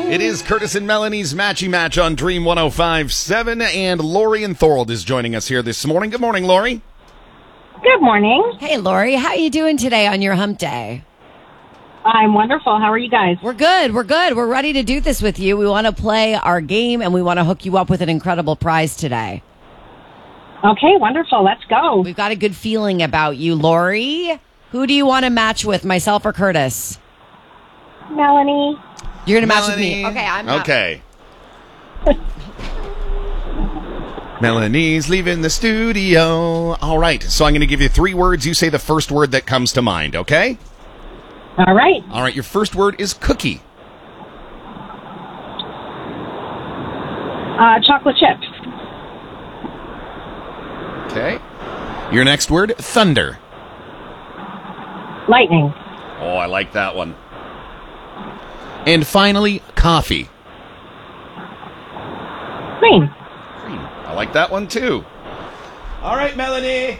It is Curtis and Melanie's Matchy Match on Dream 105.7, and Lori and Thorold is joining us here this morning. Good morning, Lori. Good morning. Hey, Lori, how are you doing today on your hump day? I'm wonderful. How are you guys? We're good. We're ready to do this with you. We want to play our game, and we want to hook you up with an incredible prize today. Okay, wonderful. Let's go. We've got a good feeling about you, Lori. Who do you want to match with, myself or Curtis? Melanie. You're going to match with me. Okay, I'm not. Okay. Melanie's leaving the studio. All right, so I'm going to give you 3 words. You say the first word that comes to mind, okay? All right. All right, your first word is cookie. Chocolate chips. Okay. Your next word, thunder. Lightning. Oh, I like that one. And finally, coffee. Green. I like that one, too. All right, Melanie.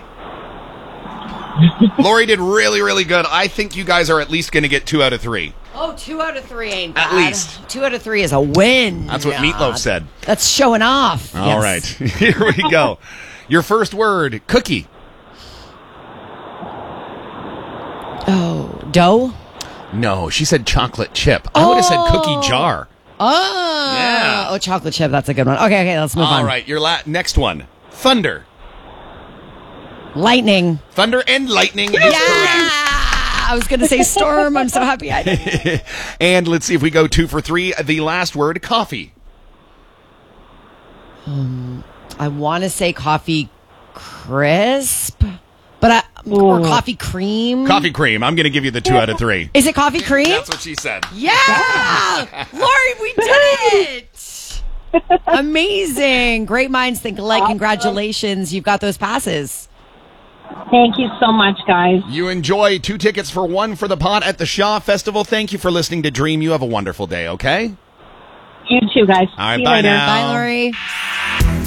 Lori did really, really good. I think you guys are at least going to get 2 out of 3. Oh, 2 out of 3 ain't bad. At least. 2 out of 3 is a win. That's what Meatloaf said. That's showing off. All right. Here we go. Your first word, cookie. Oh, dough? No, she said chocolate chip. I would have said cookie jar. Oh. Yeah. Oh, chocolate chip. That's a good one. Okay, let's move on. All right, your next one, thunder. Lightning. Thunder and lightning is correct. I was going to say storm. I'm so happy I did. And let's see if we go 2 for 3. The last word, coffee. I want to say coffee crisp, but or coffee cream. Coffee cream. I'm going to give you the 2 out of 3. Is it coffee cream? That's what she said. Yeah! Lori, we did it! Amazing. Great minds think alike. Congratulations. You've got those passes. Thank you so much, guys. You enjoy 2 tickets for 1 for the pot at the Shaw Festival. Thank you for listening to Dream. You have a wonderful day, okay? You too, guys. All right, See you bye later. now. Bye, Lori.